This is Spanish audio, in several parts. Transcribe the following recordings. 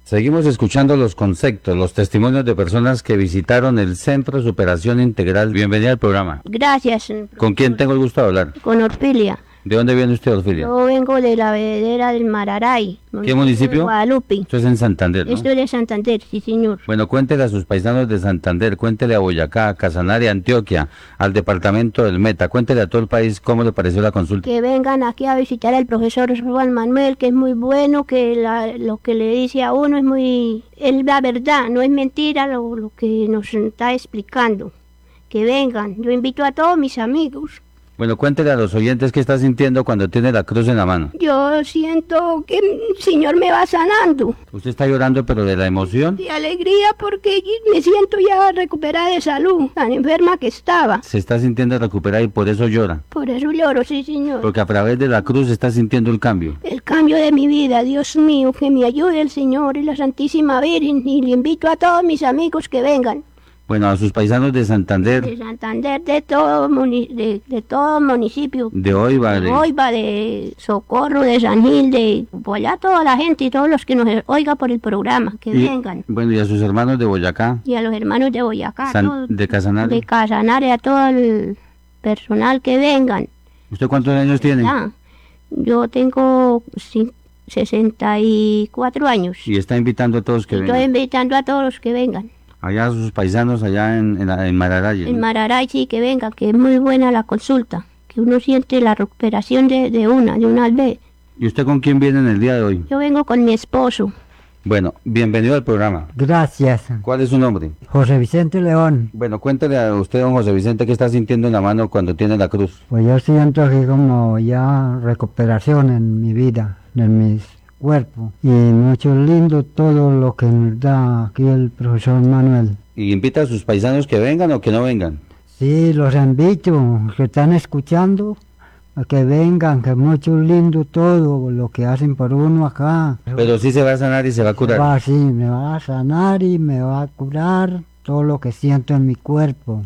Seguimos escuchando los conceptos, los testimonios de personas que visitaron el Centro de Superación Integral. Bienvenida al programa. Gracias. ¿Con quién tengo el gusto de hablar? Con Orfilia. ¿De dónde viene usted, Orfilia? Yo vengo de la vedera del Mararay. ¿Qué municipio? De Guadalupe. Esto es en Santander, ¿no? Esto es de Santander, sí señor. Bueno, cuéntele a sus paisanos de Santander, cuéntele a Boyacá, a Casanare, Antioquia, al departamento del Meta, cuéntele a todo el país cómo le pareció la consulta. Que vengan aquí a visitar al profesor Juan Manuel, que es muy bueno, que lo que le dice a uno es la verdad, no es mentira lo que nos está explicando. Que vengan, yo invito a todos mis amigos. Bueno, cuéntele a los oyentes qué está sintiendo cuando tiene la cruz en la mano. Yo siento que el Señor me va sanando. Usted está llorando, pero de la emoción. De alegría porque me siento ya recuperada de salud, tan enferma que estaba. Se está sintiendo recuperada y por eso llora. Por eso lloro, sí señor. Porque a través de la cruz está sintiendo el cambio. El cambio de mi vida, Dios mío, que me ayude el Señor y la Santísima Virgen. Y le invito a todos mis amigos que vengan. Bueno, a sus paisanos de Santander. De Santander, de todo municipio. De Oiva. De Socorro, de San Gil, de por allá toda la gente y todos los que nos oigan por el programa, que vengan. Bueno, y a sus hermanos de Boyacá. Y a los hermanos de Boyacá. De Casanare. De Casanare, a todo el personal que vengan. ¿Usted cuántos años tiene? Yo tengo 64 años. Y está invitando a todos que vengan. Estoy invitando a todos los que vengan. Allá a sus paisanos, allá en Mararay. En Mararay, sí, que venga, que es muy buena la consulta, que uno siente la recuperación de una vez. ¿Y usted con quién viene en el día de hoy? Yo vengo con mi esposo. Bueno, bienvenido al programa. Gracias. ¿Cuál es su nombre? José Vicente León. Bueno, cuéntele a usted, don José Vicente, qué está sintiendo en la mano cuando tiene la cruz. Pues yo siento aquí como ya recuperación en mi vida, en mis cuerpo, y mucho lindo todo lo que nos da aquí el profesor Manuel. ¿Y invita a sus paisanos que vengan o que no vengan? Sí, los invito, que están escuchando, a que vengan, que es mucho lindo todo lo que hacen por uno acá. Pero sí se va a sanar y se va a curar. Sí, me va a sanar y me va a curar todo lo que siento en mi cuerpo.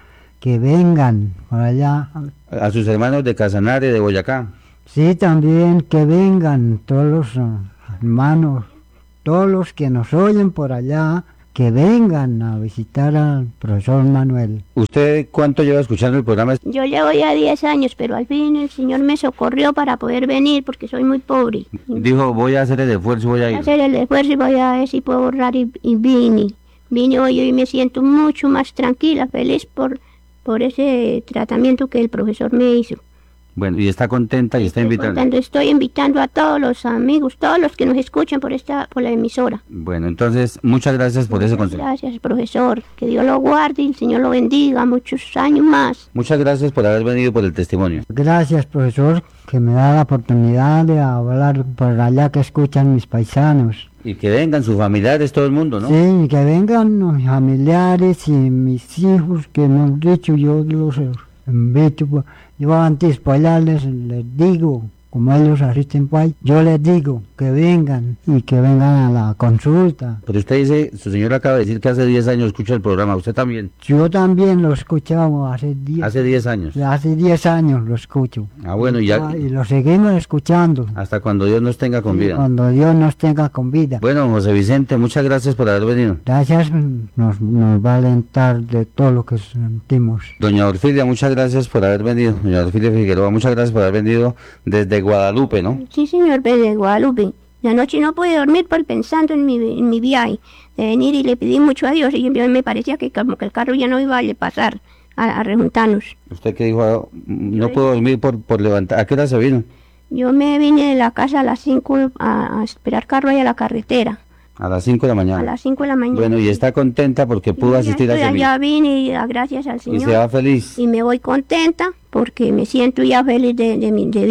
Que vengan por allá. A sus hermanos de Casanare, de Boyacá. Sí, también que vengan todos los hermanos, todos los que nos oyen por allá, que vengan a visitar al profesor Manuel. ¿Usted cuánto lleva escuchando el programa? Yo llevo ya 10 años, pero al fin el Señor me socorrió para poder venir porque soy muy pobre. Dijo, voy a hacer el esfuerzo, voy a ir. Voy a hacer el esfuerzo y voy a ver si puedo ahorrar y vine. Vine hoy y me siento mucho más tranquila, feliz por ese tratamiento que el profesor me hizo. Bueno, y está contenta y está invitando. Estoy invitando a todos los amigos, todos los que nos escuchan por la emisora. Bueno, entonces, muchas gracias por ese consejo. Gracias, profesor. Que Dios lo guarde y el Señor lo bendiga muchos años más. Muchas gracias por haber venido, por el testimonio. Gracias, profesor, que me da la oportunidad de hablar por allá que escuchan mis paisanos. Y que vengan sus familiares, todo el mundo, ¿no? Sí, que vengan mis familiares y mis hijos, que me han dicho, yo los invito. Yo antes por allá les digo, como ellos asisten por ahí, yo les digo que vengan y que vengan a la consulta. Pero usted dice, su señor acaba de decir que hace 10 años escucha el programa, ¿usted también? Yo también lo escuchaba hace 10 años. Hace 10 años lo escucho. Ah, bueno, y lo seguimos escuchando. Hasta cuando Dios nos tenga con vida. Cuando Dios nos tenga con vida. Bueno, José Vicente, muchas gracias por haber venido. Gracias, nos va a alentar de todo lo que sentimos. Doña Orfilia, muchas gracias por haber venido. Doña Orfilia Figueroa, muchas gracias por haber venido desde Guadalupe, ¿no? Sí, señor, desde Guadalupe. La noche no pude dormir pensando en mi viaje, de venir, y le pedí mucho a Dios, y me parecía que como que el carro ya no iba a pasar a rejuntarnos. ¿Usted qué dijo? No puedo dormir por levantar. ¿A qué hora se vino? Yo me vine de la casa a las 5 a esperar carro ahí a la carretera. A las 5 de la mañana. A las 5 de la mañana. Bueno, y está contenta porque pudo asistir a ese meeting. Ya vine y gracias al Señor. Y se va feliz. Y me voy contenta porque me siento ya feliz de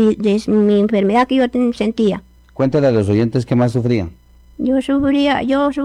mi enfermedad que yo sentía. Cuéntale a los oyentes qué más sufría. Yo sufría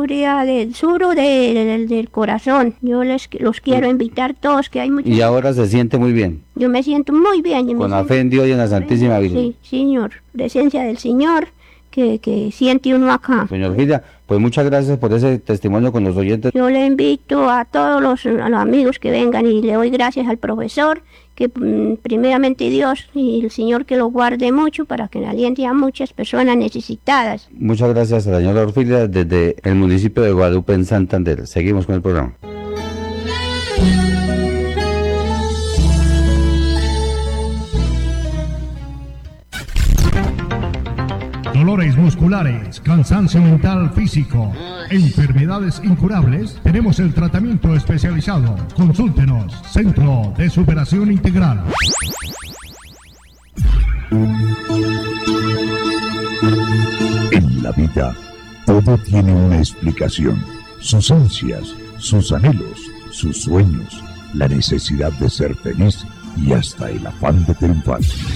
del corazón. Yo los quiero invitar todos, que hay muchos. Y ahora se siente muy bien. Yo me siento muy bien. Con la fe en Dios y en la Santísima Virgen. Sí, Señor. Presencia del Señor. que siente uno acá. Doña Orfilia, pues muchas gracias por ese testimonio con los oyentes. Yo le invito a todos a los amigos que vengan y le doy gracias al profesor, que primeramente Dios y el Señor que lo guarde mucho para que aliente a muchas personas necesitadas. Muchas gracias a la señora Orfilia desde el municipio de Guadalupe en Santander. Seguimos con el programa. Dolores musculares, cansancio mental físico, enfermedades incurables, tenemos el tratamiento especializado. Consúltenos, Centro de Superación Integral. En la vida, todo tiene una explicación. Sus ansias, sus anhelos, sus sueños, la necesidad de ser feliz y hasta el afán de triunfar.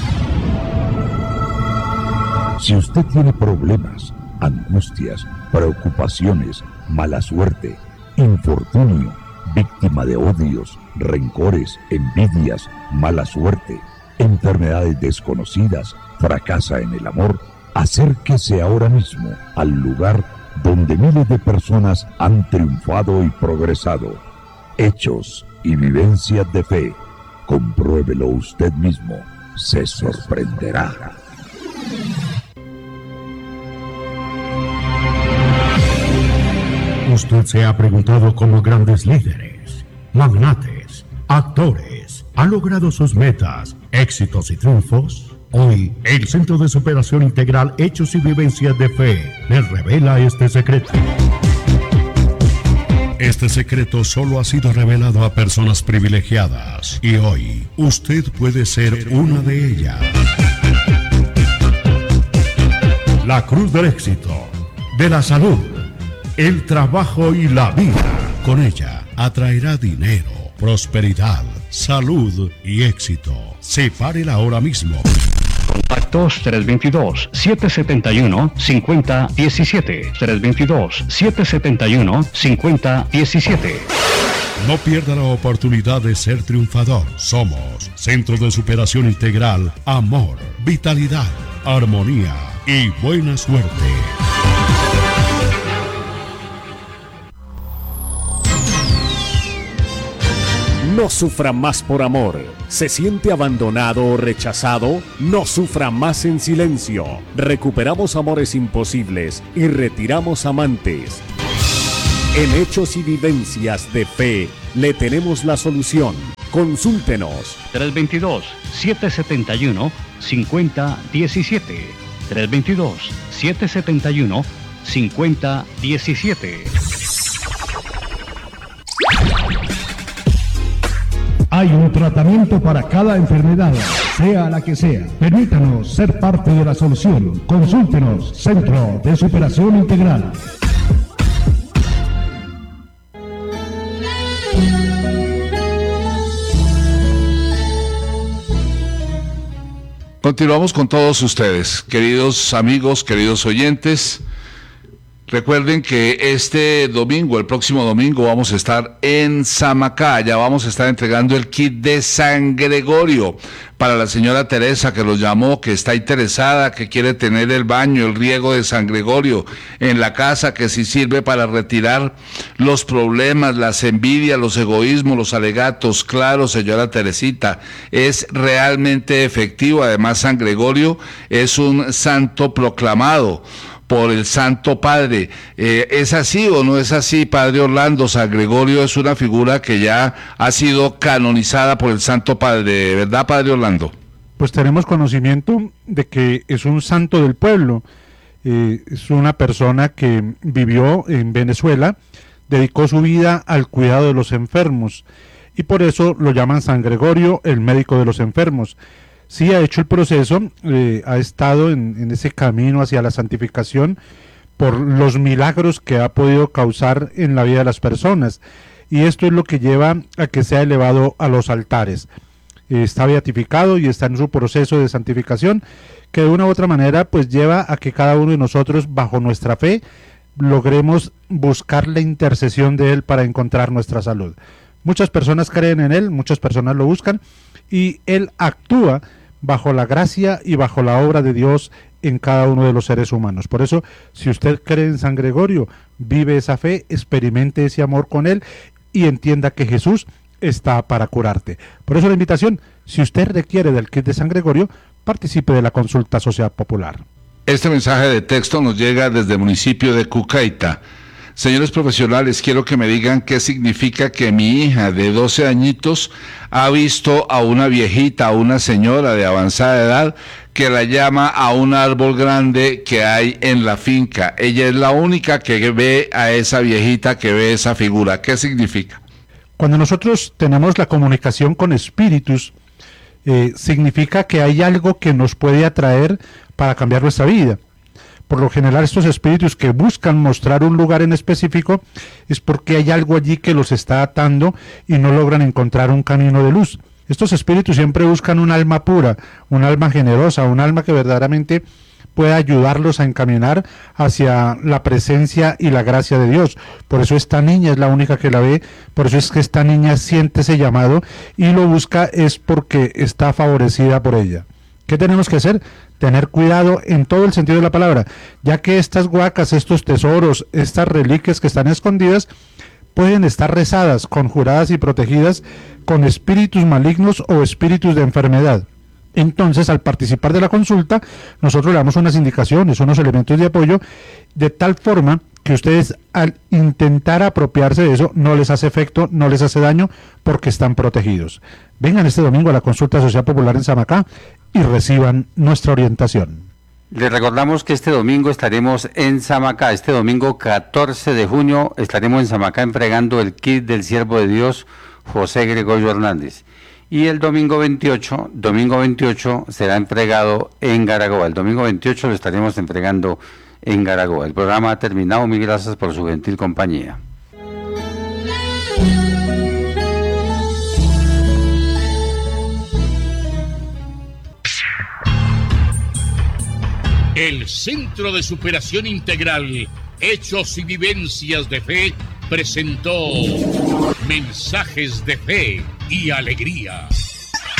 Si usted tiene problemas, angustias, preocupaciones, mala suerte, infortunio, víctima de odios, rencores, envidias, mala suerte, enfermedades desconocidas, fracasa en el amor, acérquese ahora mismo al lugar donde miles de personas han triunfado y progresado. Hechos y vivencias de fe. Compruébelo usted mismo. Se sorprenderá. Usted se ha preguntado cómo grandes líderes, magnates, actores han logrado sus metas, éxitos y triunfos. Hoy, el Centro de Superación Integral Hechos y Vivencias de Fe les revela este secreto. Este secreto solo ha sido revelado a personas privilegiadas y hoy usted puede ser una de ellas. La cruz del éxito, de la salud, el trabajo y la vida. Con ella atraerá dinero, prosperidad, salud y éxito. Sepárela ahora mismo. Contactos 322-771-5017. 322-771-5017. No pierda la oportunidad de ser triunfador. Somos Centro de Superación Integral, amor, vitalidad, armonía y buena suerte. No sufra más por amor. ¿Se siente abandonado o rechazado? No sufra más en silencio. Recuperamos amores imposibles y retiramos amantes. En Hechos y Vivencias de Fe le tenemos la solución. Consúltenos. 322-771-5017. 322-771-5017. Hay un tratamiento para cada enfermedad, sea la que sea. Permítanos ser parte de la solución. Consúltenos, Centro de Superación Integral. Continuamos con todos ustedes, queridos amigos, queridos oyentes. Recuerden que este domingo, el próximo domingo, vamos a estar en Samacá. Ya vamos a estar entregando el kit de San Gregorio para la señora Teresa, que los llamó, que está interesada, que quiere tener el baño, el riego de San Gregorio en la casa, que sí sirve para retirar los problemas, las envidias, los egoísmos, los alegatos. Claro, señora Teresita, es realmente efectivo. Además, San Gregorio es un santo proclamado por el Santo Padre. ¿Es así o no es así, Padre Orlando? San Gregorio es una figura que ya ha sido canonizada por el Santo Padre, ¿verdad, Padre Orlando? Pues tenemos conocimiento de que es un santo del pueblo. Es una persona que vivió en Venezuela, dedicó su vida al cuidado de los enfermos y por eso lo llaman San Gregorio, el médico de los enfermos. Sí ha hecho el proceso, ha estado en ese camino hacia la santificación por los milagros que ha podido causar en la vida de las personas, y esto es lo que lleva a que sea elevado a los altares. Está beatificado y está en su proceso de santificación, que de una u otra manera pues lleva a que cada uno de nosotros, bajo nuestra fe, logremos buscar la intercesión de él para encontrar nuestra salud. Muchas personas creen en él, muchas personas lo buscan, y él actúa bajo la gracia y bajo la obra de Dios en cada uno de los seres humanos. Por eso, si usted cree en San Gregorio, vive esa fe, experimente ese amor con él y entienda que Jesús está para curarte. Por eso la invitación, si usted requiere del kit de San Gregorio, participe de la consulta social popular. Este mensaje de texto nos llega desde el municipio de Cucaita. Señores profesionales, quiero que me digan qué significa que mi hija de 12 añitos ha visto a una viejita, a una señora de avanzada edad, que la llama a un árbol grande que hay en la finca. Ella es la única que ve a esa viejita, que ve esa figura. ¿Qué significa? Cuando nosotros tenemos la comunicación con espíritus, significa que hay algo que nos puede atraer para cambiar nuestra vida. Por lo general, estos espíritus que buscan mostrar un lugar en específico es porque hay algo allí que los está atando y no logran encontrar un camino de luz. Estos espíritus siempre buscan un alma pura, un alma generosa, un alma que verdaderamente pueda ayudarlos a encaminar hacia la presencia y la gracia de Dios. Por eso esta niña es la única que la ve, por eso es que esta niña siente ese llamado y lo busca, es porque está favorecida por ella. ¿Qué tenemos que hacer? Tener cuidado en todo el sentido de la palabra, ya que estas huacas, estos tesoros, estas reliquias que están escondidas, pueden estar rezadas, conjuradas y protegidas con espíritus malignos o espíritus de enfermedad. Entonces, al participar de la consulta, nosotros le damos unas indicaciones, unos elementos de apoyo, de tal forma que ustedes, al intentar apropiarse de eso, no les hace efecto, no les hace daño, porque están protegidos. Vengan este domingo a la consulta social popular en Samacá y reciban nuestra orientación. Les recordamos que este domingo estaremos en Samacá. Este domingo 14 de junio estaremos en Samacá entregando el kit del siervo de Dios José Gregorio Hernández. Y el domingo 28 será entregado en Garagoa. El domingo 28 lo estaremos entregando en Garagoa. El programa ha terminado. Mil gracias por su gentil compañía. El Centro de Superación Integral, Hechos y Vivencias de Fe, presentó Mensajes de Fe y Alegría.